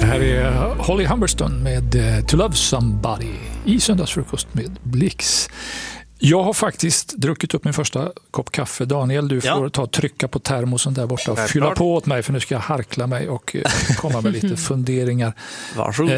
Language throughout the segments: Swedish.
här är Holly Humberstone med To Love Somebody i Söndagsfrukost med Blix. Jag har faktiskt druckit upp min första kopp kaffe. Daniel, du får trycka på termosen där borta och fylla på åt mig, för nu ska jag harkla mig och komma med lite funderingar. Varsågod.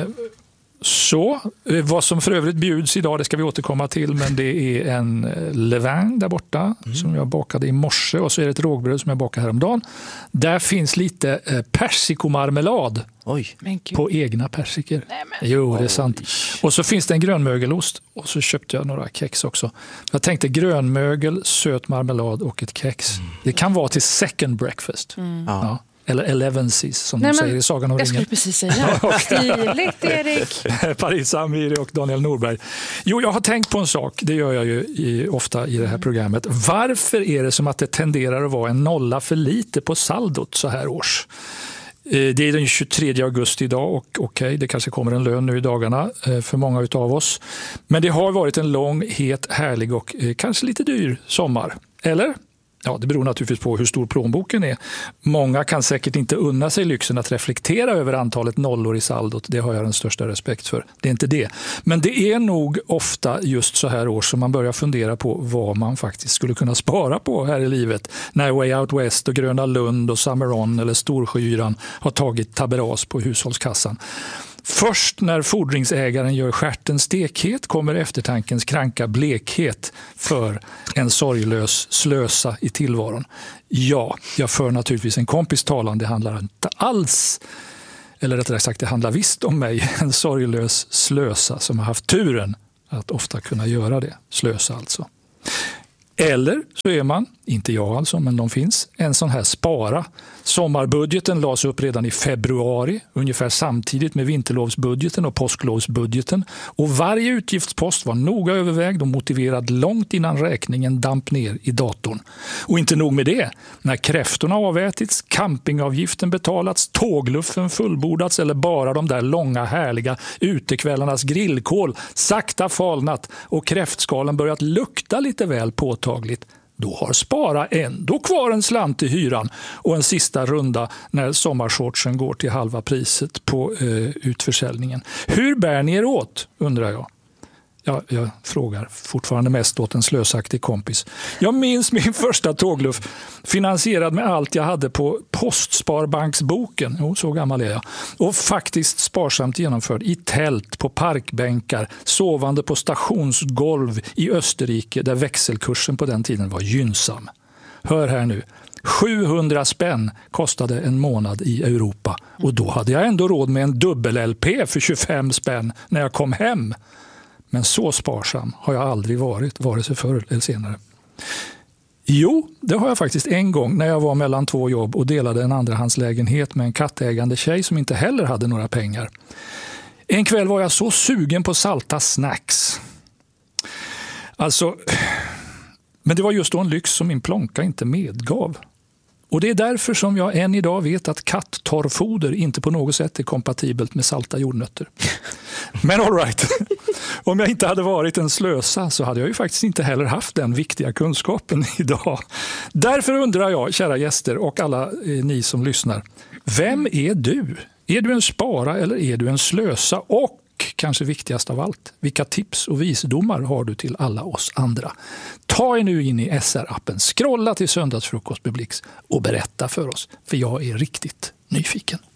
Så, vad som för övrigt bjuds idag, det ska vi återkomma till, men det är en levain där borta som jag bakade i morse, och så är det ett rågbröd som jag bakade häromdagen. Där finns lite persikomarmelad. Oj. På egna persikor. Jo, det är sant. Och så finns det en grönmögelost, och så köpte jag några kex också. Jag tänkte grönmögel, söt marmelad och ett kex. Det kan vara till second breakfast. Ja. Eller elevensies som de säger i Sagan om ringen. Jag skulle precis säga. Stiligt, Erik. Paris Amiri och Daniel Norberg. Jo, jag har tänkt på en sak. Det gör jag ju ofta i det här programmet. Varför är det som att det tenderar att vara en nolla för lite på saldot så här års? Det är den 23 augusti idag och okej, det kanske kommer en lön nu i dagarna för många utav oss. Men det har varit en lång, het, härlig och kanske lite dyr sommar. Eller? Ja, det beror naturligtvis på hur stor plånboken är. Många kan säkert inte unna sig lyxen att reflektera över antalet nollor i saldot. Det har jag den största respekt för. Det är inte det. Men det är nog ofta just så här år som man börjar fundera på vad man faktiskt skulle kunna spara på här i livet. När Way Out West och Gröna Lund och Summer On eller Storsjöyran har tagit taberas på hushållskassan. Först när fordringsägaren gör stjärten stekhet kommer eftertankens kranka blekhet för en sorglös slösa i tillvaron. Ja, jag för naturligtvis en kompis talan. Det handlar inte alls, eller rättare sagt det handlar visst om mig, en sorglös slösa som har haft turen att ofta kunna göra det. Slösa alltså. Eller så är man, inte jag alltså, men de finns, en sån här spara. Sommarbudgeten lades upp redan i februari, ungefär samtidigt med vinterlovsbudgeten och påsklovsbudgeten. Och varje utgiftspost var noga övervägd och motiverad långt innan räkningen damp ner i datorn. Och inte nog med det, när kräftorna avätits, campingavgiften betalats, tågluffen fullbordats eller bara de där långa härliga utekvällarnas grillkål sakta falnat och kräftskalen börjat lukta lite väl påtagligt, då har Spara ändå kvar en slant i hyran och en sista runda när sommarshortsen går till halva priset på utförsäljningen. Hur bär ni er åt, undrar jag? Ja, jag frågar fortfarande mest åt en slösaktig kompis. Jag minns min första tågluff finansierad med allt jag hade på Postsparbanksboken. Jo, så gammal är jag. Och faktiskt sparsamt genomförd i tält, på parkbänkar, sovande på stationsgolv i Österrike där växelkursen på den tiden var gynnsam. Hör här nu. 700 spänn kostade en månad i Europa. Och då hade jag ändå råd med en dubbel-LP för 25 spänn när jag kom hem. Men så sparsam har jag aldrig varit, vare sig förr eller senare. Jo, det har jag faktiskt en gång när jag var mellan 2 jobb och delade en andrahandslägenhet med en kattägande tjej som inte heller hade några pengar. En kväll var jag så sugen på salta snacks. Men det var just då en lyx som min plånka inte medgav. Och det är därför som jag än idag vet att katttorrfoder inte på något sätt är kompatibelt med salta jordnötter. Men all right. Om jag inte hade varit en slösa så hade jag ju faktiskt inte heller haft den viktiga kunskapen idag. Därför undrar jag, kära gäster och alla ni som lyssnar, vem är du? Är du en spara eller är du en slösa? Och kanske viktigast av allt, vilka tips och visdomar har du till alla oss andra? Ta er nu in i SR-appen, scrolla till Söndagsfrukost med Blix och berätta för oss, för jag är riktigt nyfiken.